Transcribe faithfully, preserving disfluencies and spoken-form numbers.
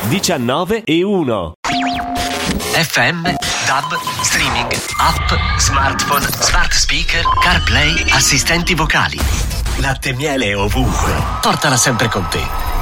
diciannove e uno. F M, D A B, streaming, app, smartphone, smart speaker, CarPlay, assistenti vocali. Latte e miele ovunque. Portala sempre con te.